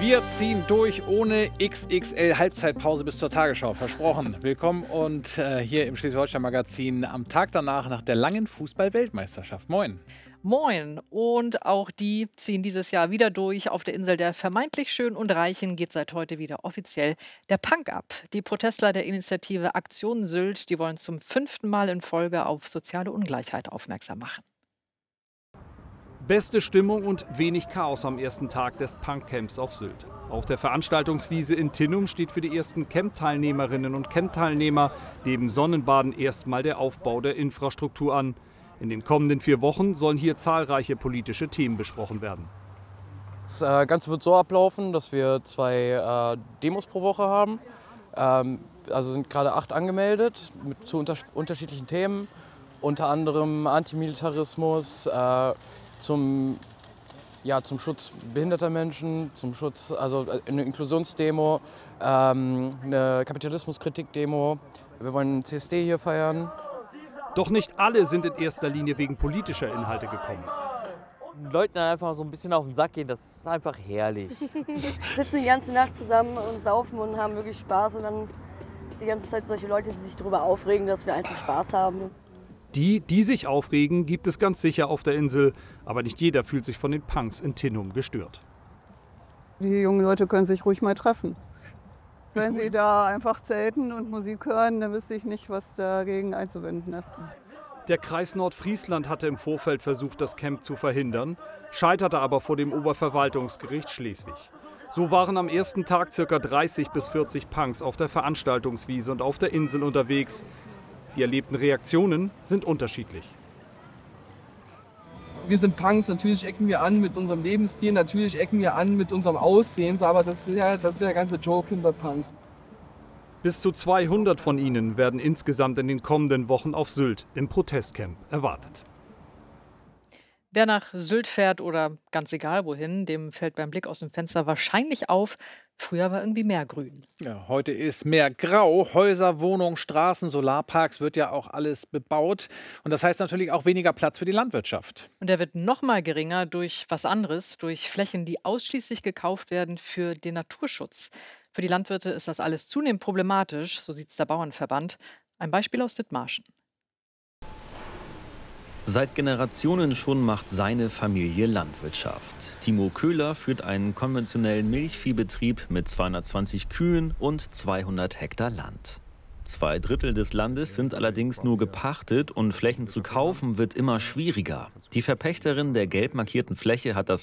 Wir ziehen durch ohne XXL Halbzeitpause bis zur Tagesschau. Versprochen. Willkommen und hier im Schleswig-Holstein-Magazin am Tag danach nach der langen Fußball-Weltmeisterschaft. Moin. Moin. Und auch die ziehen dieses Jahr wieder durch. Auf der Insel der vermeintlich Schönen und Reichen geht seit heute wieder offiziell der Punk ab. Die Protestler der Initiative Aktion Sylt, die wollen zum 5. Mal in Folge auf soziale Ungleichheit aufmerksam machen. Beste Stimmung und wenig Chaos am ersten Tag des Punkcamps auf Sylt. Auf der Veranstaltungswiese in Tinnum steht für die ersten Camp-Teilnehmerinnen und Camp-Teilnehmer neben Sonnenbaden erstmal der Aufbau der Infrastruktur an. In den kommenden 4 Wochen sollen hier zahlreiche politische Themen besprochen werden. Das Ganze wird so ablaufen, dass wir 2 Demos pro Woche haben. Also sind gerade 8 angemeldet zu unterschiedlichen Themen, unter anderem Antimilitarismus, zum Schutz behinderter Menschen, also eine Inklusionsdemo, eine Kapitalismuskritik-Demo. Wir wollen einen CSD hier feiern. Doch nicht alle sind in erster Linie wegen politischer Inhalte gekommen. Leuten einfach so ein bisschen auf den Sack gehen, das ist einfach herrlich. Wir sitzen die ganze Nacht zusammen und saufen und haben wirklich Spaß und dann die ganze Zeit solche Leute, die sich darüber aufregen, dass wir einfach Spaß haben. Die sich aufregen, gibt es ganz sicher auf der Insel. Aber nicht jeder fühlt sich von den Punks in Tinnum gestört. Die jungen Leute können sich ruhig mal treffen. Wenn sie da einfach zelten und Musik hören, dann wüsste ich nicht, was dagegen einzuwenden ist. Der Kreis Nordfriesland hatte im Vorfeld versucht, das Camp zu verhindern, scheiterte aber vor dem Oberverwaltungsgericht Schleswig. So waren am ersten Tag ca. 30 bis 40 Punks auf der Veranstaltungswiese und auf der Insel unterwegs. Die erlebten Reaktionen sind unterschiedlich. Wir sind Punks, natürlich ecken wir an mit unserem Lebensstil, natürlich ecken wir an mit unserem Aussehen, aber das ist ja der ganze Joke hinter Punks. Bis zu 200 von ihnen werden insgesamt in den kommenden Wochen auf Sylt im Protestcamp erwartet. Wer nach Sylt fährt oder ganz egal wohin, dem fällt beim Blick aus dem Fenster wahrscheinlich auf, früher war irgendwie mehr Grün. Ja, heute ist mehr Grau. Häuser, Wohnungen, Straßen, Solarparks, wird ja auch alles bebaut. Und das heißt natürlich auch weniger Platz für die Landwirtschaft. Und der wird noch mal geringer durch was anderes, durch Flächen, die ausschließlich gekauft werden für den Naturschutz. Für die Landwirte ist das alles zunehmend problematisch, so sieht es der Bauernverband. Ein Beispiel aus Dithmarschen. Seit Generationen schon macht seine Familie Landwirtschaft. Timo Köhler führt einen konventionellen Milchviehbetrieb mit 220 Kühen und 200 Hektar Land. 2/3 des Landes sind allerdings nur gepachtet und Flächen zu kaufen wird immer schwieriger. Die Verpächterin der gelb markierten Fläche hat das